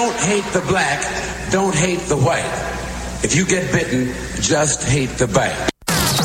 don't hate the black, don't hate the white. If you get bitten, just hate the bite.